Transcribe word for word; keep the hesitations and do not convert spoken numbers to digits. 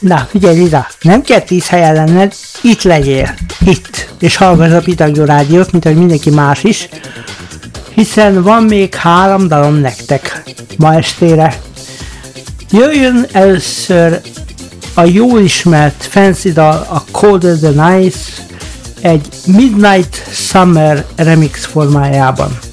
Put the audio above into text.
Na, figyelj Liza, nem kell tíz helyen lenned, itt legyél, itt, és hallgass a Pitagyo rádiót, mint ahogy mindenki más is, hiszen van még három dalom nektek ma estére. Jöjjön először a jól ismert fancy dal, a Colder Than Ice, egy Midnight Summer remix formájában.